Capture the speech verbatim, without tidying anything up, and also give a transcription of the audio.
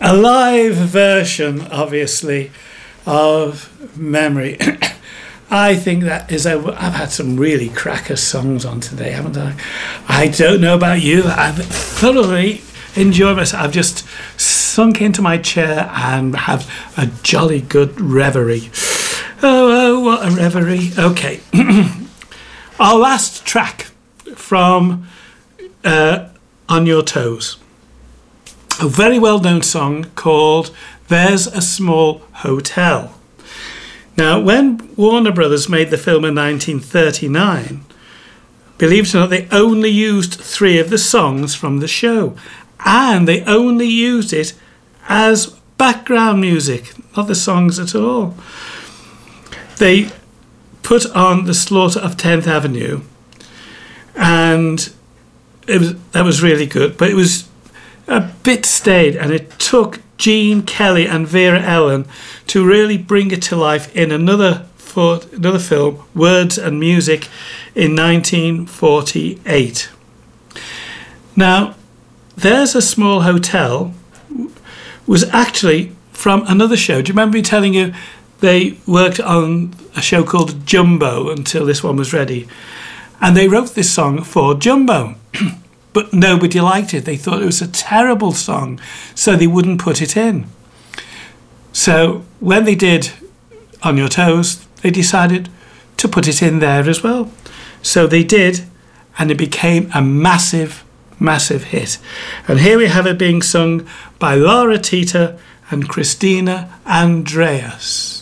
a live version, obviously, of Memory. I think that is, a, I've had some really cracker songs on today, haven't I? I don't know about you. I've thoroughly enjoyed myself. I've just sunk into my chair and have a jolly good reverie. Oh, oh, what a reverie. Okay. Our last track from uh, On Your Toes. A very well-known song called There's a Small Hotel. Now, when Warner Brothers made the film in nineteen thirty-nine, believe it or not, they only used three of the songs from the show. And they only used it as background music, not the songs at all. They put on The Slaughter of tenth Avenue, and it was that was really good, but it was a bit staid, and it took Gene Kelly and Vera Ellen to really bring it to life in another for another film, Words and Music, in nineteen forty-eight. Now, There's a Small Hotel was actually from another show. Do you remember me telling you they worked on a show called Jumbo until this one was ready? And they wrote this song for Jumbo. But nobody liked it. They thought it was a terrible song, so they wouldn't put it in. So when they did On Your Toes, they decided to put it in there as well. So they did, and it became a massive, massive hit. And here we have it being sung by Laura Tita and Christina Andreas.